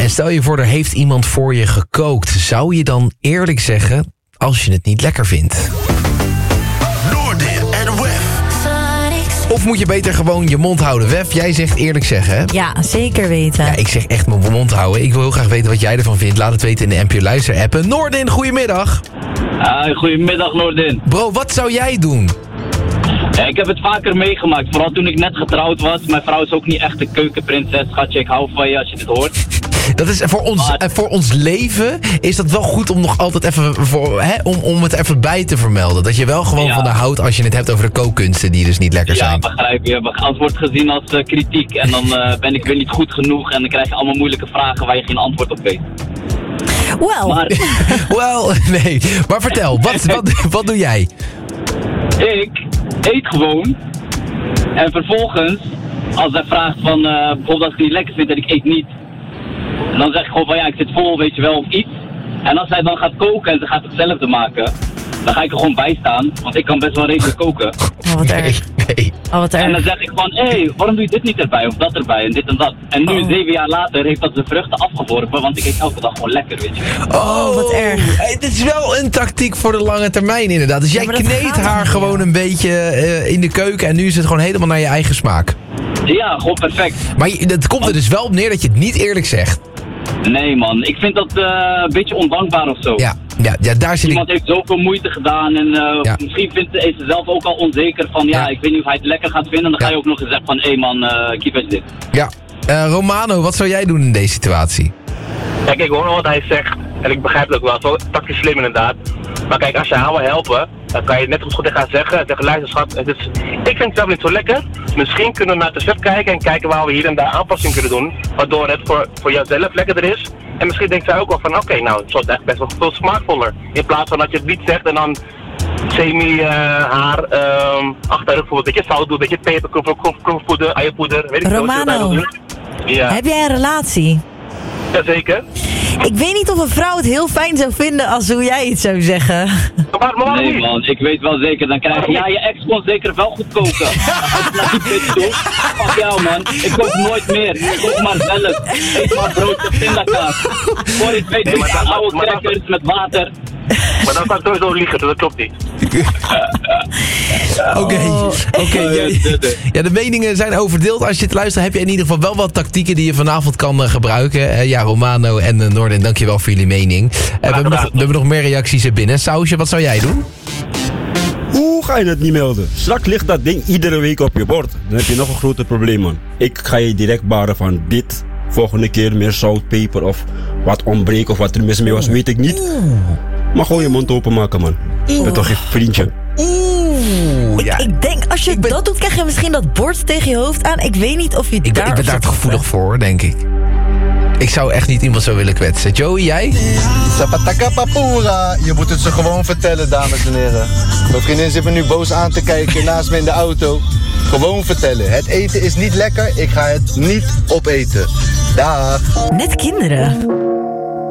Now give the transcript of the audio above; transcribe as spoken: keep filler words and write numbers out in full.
en stel je voor, er heeft iemand voor je gekookt. Zou je dan eerlijk zeggen als je het niet lekker vindt? Noordin en Wef. Of moet je beter gewoon je mond houden? Wef, jij zegt eerlijk zeggen, hè? Ja, zeker weten. Ja, ik zeg echt mijn mond houden. Ik wil heel graag weten wat jij ervan vindt. Laat het weten in de N P O Luister-app. Noordin, goedemiddag. Uh, goedemiddag, Noordin. Bro, wat zou jij doen? Ja, ik heb het vaker meegemaakt, vooral toen ik net getrouwd was. Mijn vrouw is ook niet echt een keukenprinses. Schatje, ik hou van je als je dit hoort. Dat is voor ons, maar, voor ons leven is dat wel goed om nog altijd even voor, hè, om, om het even bij te vermelden. Dat je wel gewoon ja. van haar houdt als je het hebt over de kookkunsten die dus niet lekker zijn. Ja, begrijp je. Als wordt gezien als uh, kritiek en dan uh, ben ik weer niet goed genoeg en dan krijg je allemaal moeilijke vragen waar je geen antwoord op weet. Wel. Maar... Wel, nee. Maar vertel, wat, wat, wat doe jij? Ik eet gewoon en vervolgens, als hij vraagt van, uh, bijvoorbeeld als ik het niet lekker vind en ik eet niet, en dan zeg ik gewoon van ja, ik zit vol, weet je wel, of iets. En als hij dan gaat koken en ze gaat hetzelfde maken, dan ga ik er gewoon bij staan, want ik kan best wel redelijk koken. Oh, wat erg. Nee, nee. Oh, wat erg. En dan zeg ik van, hé, hey, waarom doe je dit niet erbij, of dat erbij, en dit en dat. En nu, oh. zeven jaar later, heeft dat de vruchten afgeworpen, want ik eet elke dag gewoon lekker, weet je. Oh, wat erg. Hey, dit is wel een tactiek voor de lange termijn inderdaad. Dus jij ja, kneedt haar gewoon een beetje uh, in de keuken en nu is het gewoon helemaal naar je eigen smaak. Ja, gewoon perfect. Maar het komt er dus wel op neer dat je het niet eerlijk zegt. Nee man, ik vind dat uh, een beetje ondankbaar of zo. Ja, ja, ja daar zit Iemand ik... heeft zoveel moeite gedaan en uh, ja. misschien vindt, is ze zelf ook al onzeker van ja, ja, ik weet niet of hij het lekker gaat vinden. Dan ga ja. je ook nog eens zeggen van hé hey man, uh, keep eens dit. Ja, uh, Romano, wat zou jij doen in deze situatie? Kijk, ik hoor nog wat hij zegt en ik begrijp het ook wel, het is tactisch slim inderdaad. Maar kijk, als je haar wil helpen, dan kan je net als goed tegen haar zeggen, en zeggen luister schat, het is, ik vind het zelf niet zo lekker. Misschien kunnen we naar het recept kijken en kijken waar we hier en daar aanpassing kunnen doen, waardoor het voor, voor jouzelf lekkerder is. En misschien denkt zij ook wel van, oké, okay, nou, het wordt echt best wel veel smaakvoller. In plaats van dat je het niet zegt en dan semi uh, haar um, achter bijvoorbeeld dat je zout doet, dat je peper, koffiepoeder, eierpoeder, weet ik niet. Romano, ja. Heb jij een relatie? Jazeker. Ik weet niet of een vrouw het heel fijn zou vinden als hoe jij het zou zeggen. Maar, maar nee niet? man, ik weet wel zeker, dan krijg je, ja je ex kon zeker wel goed koken. Als je naar die bitch toe, fuck jou man, ik kook nooit meer, ik kook maar zelf. Eet maar brood of pindakaas. Voor ik weet, ik ga oude crackers met water. Maar dan kan ik sowieso liegen, dat klopt niet. Oké, okay. Oh. okay. ja, ja, de meningen zijn overdeeld. Als je het luistert heb je in ieder geval wel wat tactieken die je vanavond kan uh, gebruiken. Uh, ja, Romano en uh, Noordin, dankjewel voor jullie mening. Uh, we, hebben nog, we hebben nog meer reacties er binnen. Sausje, wat zou jij doen? Hoe ga je het niet melden? Straks ligt dat ding iedere week op je bord. Dan heb je nog een groter probleem, man. Ik ga je direct baren van dit. Volgende keer meer zout, peper of wat ontbreekt of wat er mis mee was, weet ik niet. Maar gewoon je mond openmaken, man. Ik ben toch geen vriendje. Oeh, ja. ik, ik denk, als je ben... dat doet, krijg je misschien dat bord tegen je hoofd aan. Ik weet niet of je ik daar... Ben, ik ben daar te gevoelig voor, denk ik. Ik zou echt niet iemand zo willen kwetsen. Joey, jij? Sapataka papura. Je moet het ze gewoon vertellen, dames en heren. Mijn vriendin zit me nu boos aan te kijken naast me in de auto. Gewoon vertellen. Het eten is niet lekker. Ik ga het niet opeten. Dag. Net kinderen.